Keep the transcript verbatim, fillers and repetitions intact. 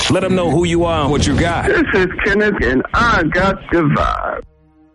Let them know who you are and what you got. This is Kenneth, and I got the vibe.